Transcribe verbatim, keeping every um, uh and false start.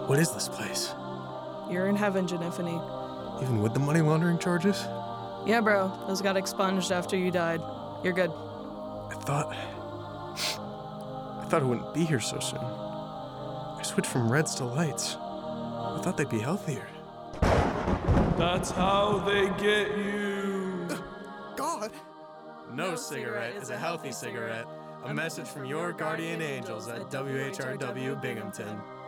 What is this place? You're in heaven, Genifany. Even with the money laundering charges? Yeah, bro. Those got expunged after you died. You're good. I thought... I thought I wouldn't be here so soon. I switched from reds to lights. I thought they'd be healthier. That's how they get you. God! No cigarette is a healthy cigarette. A message from your guardian angels at W H R W Binghamton.